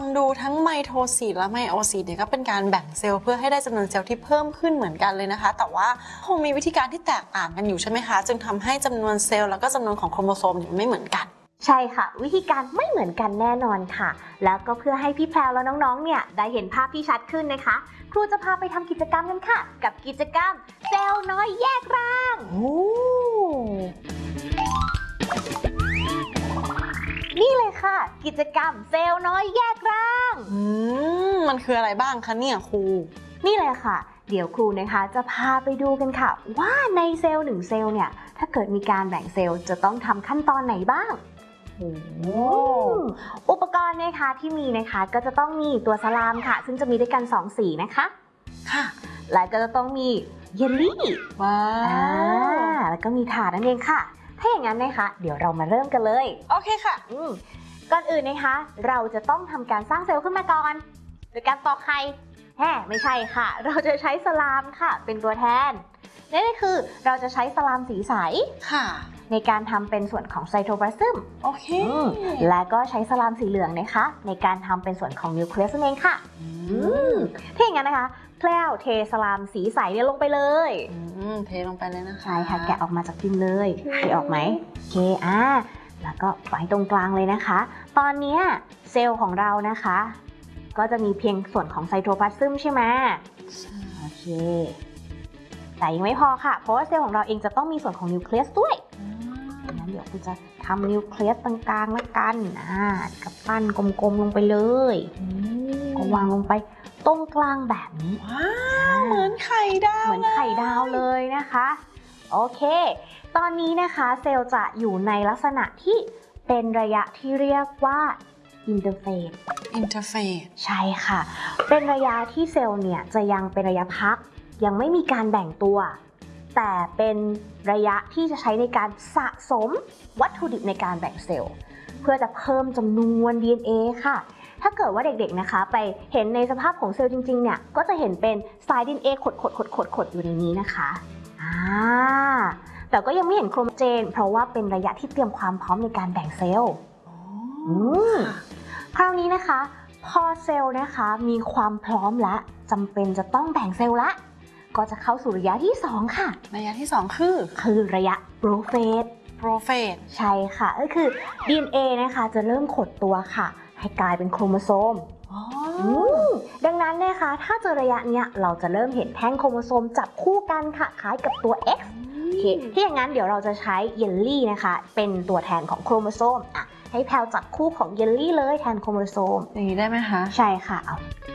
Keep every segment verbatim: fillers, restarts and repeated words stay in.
งดูทั้งไมโทซิสและไมโอซิสเนี่ยก็เป็นการแบ่งเซลล์เพื่อให้ได้จำนวนเซลล์ที่เพิ่มขึ้นเหมือนกันเลยนะคะแต่ว่าคงมีวิธีการที่แตกต่างกันอยู่ใช่ไหมคะจึงทำให้จำนวนเซลล์แล้วก็จำนวนของโครโมโซมไม่เหมือนกันใช่ค่ะวิธีการไม่เหมือนกันแน่นอนค่ะแล้วก็เพื่อให้พี่แพรวและน้องๆเนี่ยได้เห็นภาพที่ชัดขึ้นนะคะครูจะพาไปทำกิจกรรมกันค่ะกับกิจกรรมเซลล์น้อยแยกร่างโอ้นี่เลยค่ะกิจกรรมเซลล์น้อยแยกร่างอืมมันคืออะไรบ้างคะเนี่ยครูนี่เลยค่ะเดี๋ยวครูนะคะจะพาไปดูกันค่ะว่าในเซลล์หนึ่งเซลล์เนี่ยถ้าเกิดมีการแบ่งเซลล์จะต้องทำขั้นตอนไหนบ้างอุปกรณ์นะคะที่มีนะคะก็จะต้องมีตัวสลามค่ะซึ่งจะมีด้วยกันสองสีนะคะค่ะและก็จะต้องมีเยลลี่ว้าวแล้วก็มีถาดนั่นเองค่ะถ้าอย่างนั้นนะคะเดี๋ยวเรามาเริ่มกันเลยโอเคค่ะก่อนอื่นนะคะเราจะต้องทำการสร้างเซลล์ขึ้นมาก่อนโดยการตอกไข่แฮ่ไม่ใช่ค่ะเราจะใช้สลามค่ะเป็นตัวแทนนั่นก็คือเราจะใช้สลามสีใสค่ะในการทำเป็นส่วนของไซโทพลาซึมโอเคและก็ใช้สลามสีเหลืองนะคะในการทำเป็นส่วนของนิวเคลียสนั่นเองค่ะถ้าอย่างนั้นนะคะแพรวเทสลามสีใสเนี่ยลงไปเลยเทลงไปเลยนะคะใช่ค่ะแกะออกมาจากพิมพ์เลยเทออกไหมโอเคอ่าแล้วก็ไว้ตรงกลางเลยนะคะตอนนี้เซลล์ของเรานะคะก็จะมีเพียงส่วนของไซโทพลาซึมใช่ไหมโอเคแต่ยังไม่พอค่ะเพราะว่าเซลล์ของเราเองจะต้องมีส่วนของนิวเคลียสด้วยงั้นเดี๋ยวคุณจะทำนิวเคลียสตรงกลางแล้วกันอ่ากับปั้นกลมๆลงไปเลยก็วางลงไปตรงกลางแบบนี้ว้าวเหมือนไข่ดาวเหมือนไข่ดาวเลยนะคะโอเคตอนนี้นะคะเซลล์จะอยู่ในลักษณะที่เป็นระยะที่เรียกว่าอินเตอร์เฟสอินเตอร์เฟสใช่ค่ะเป็นระยะที่เซลล์เนี่ยจะยังเป็นระยะพักยังไม่มีการแบ่งตัวแต่เป็นระยะที่จะใช้ในการสะสมวัตถุดิบในการแบ่งเซลล์เพื่อจะเพิ่มจำนวน ดี เอ็น เอ ค่ะถ้าเกิดว่าเด็กๆนะคะไปเห็นในสภาพของเซลล์จริงๆเนี่ยก็จะเห็นเป็นสาย ดี เอ็น เอ ขดๆๆๆอยู่ในนี้นะคะอ่าแต่ก็ยังไม่เห็นโครโมเจนเพราะว่าเป็นระยะที่เตรียมความพร้อมในการแบ่งเซลล์อืมคราวนี้นะคะพอเซลล์นะคะมีความพร้อมและจำเป็นจะต้องแบ่งเซลล์ละก็จะเข้าสู่ระยะที่สองค่ะระยะที่สองคือคือระยะโปรเฟสโปรเฟสใช่ค่ะก็คือ ดี เอ็น เอ นะคะจะเริ่มขดตัวค่ะให้กลายเป็นโครโมโซมดังนั้นนะคะถ้าเจอระยะเนี้ยเราจะเริ่มเห็นแท่งโครโมโซมจับคู่กันค่ะคล้ายกับตัว X โอเคที่อย่างนั้นเดี๋ยวเราจะใช้เยลลี่นะคะเป็นตัวแทนของโครโมโซมอ่ะให้แพลวจับคู่ของเยลลี่เลยแทนโครโมโซมอย่างนี้ได้ไหมคะใช่ค่ะเอา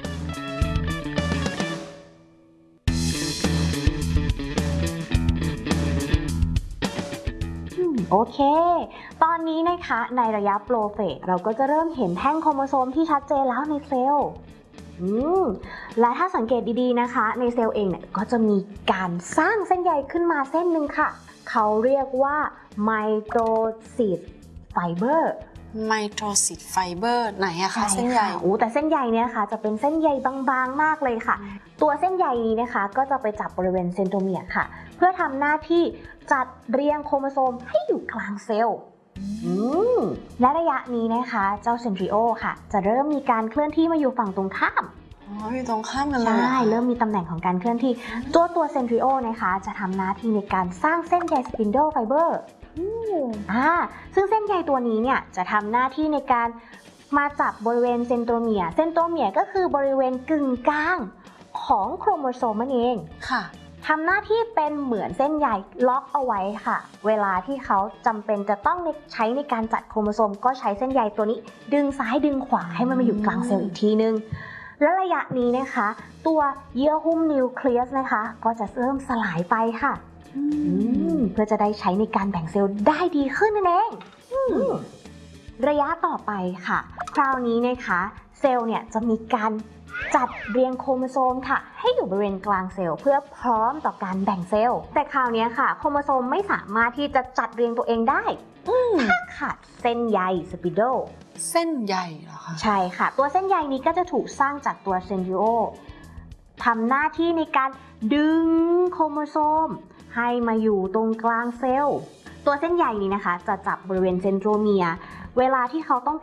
โอเคตอนนี้นะคะในระยะโปรเฟสเราก็จะเริ่มเห็นแท่งโครโมโซมที่ชัดเจนแล้วในเซลล์อืมและถ้าสังเกตดีๆนะคะในเซลล์เองเนี่ยก็จะมีการสร้างเส้นใยขึ้นมาเส้นหนึ่งค่ะเขาเรียกว่าไมโทซิสไฟเบอร์ไมโทซิสไฟเบอร์ไหนอะคะเส้นใยโอ้แต่เส้นใยเนี่ยค่ะจะเป็นเส้นใยบางๆมากเลยค่ะตัวเส้นใยนี้นะคะก็จะไปจับบริเวณเซนโทรเมียร์ค่ะเพื่อทำหน้าที่จัดเรียงโครโมโซมให้อยู่กลางเซลล์และระยะนี้นะคะเจ้าเซนทริโอค่ะจะเริ่มมีการเคลื่อนที่มาอยู่ฝั่งตรงข้ามอ๋ออยู่ตรงข้ามกันเลยใช่เริ่มมีตำแหน่งของการเคลื่อนที่ตัวตัวเซนทริโอนะคะจะทำหน้าที่ในการสร้างเส้นใยสปินเดิลไฟเบอร์อ่าซึ่งเส้นใยตัวนี้เนี่ยจะทำหน้าที่ในการมาจับบริเวณเซนโทรเมียร์เซนโทรเมียร์ก็คือบริเวณกึ่งกลางของโครโมโซมนั่นเองค่ะทำหน้าที่เป็นเหมือนเส้นใยล็อกเอาไว้ค่ะเวลาที่เขาจำเป็นจะต้องใช้ในการจัดโครโมโซมก็ใช้เส้นใยตัวนี้ดึงซ้ายดึงขวาให้มันมาอยู่กลางเซลล์อีกทีนึงและระยะนี้นะคะตัวเยื่อหุ้มนิวเคลียสนะคะก็จะเริ่มสลายไปค่ะเพื่อจะได้ใช้ในการแบ่งเซลล์ได้ดีขึ้นนั่นเองระยะต่อไปค่ะคราวนี้นะคะเซลล์เนี่ยจะมีการจัดเรียงโครโมโซมค่ะให้อยู่บริเวณกลางเซลล์เพื่อพร้อมต่อการแบ่งเซลล์แต่คราวนี้ค่ะโครโมโซมไม่สามารถที่จะจัดเรียงตัวเองได้ถ้าขาดเส้นใยสปินเดิลเส้นใยเหรอคะใช่ค่ะตัวเส้นใยนี้ก็จะถูกสร้างจากตัวเซนทริโอทำหน้าที่ในการดึงโครโมโซมให้มาอยู่ตรงกลางเซลล์ตัวเส้นใยนี้นะคะจะจับบริเวณเซนโทรเมียร์เวลาที่เขาต้อง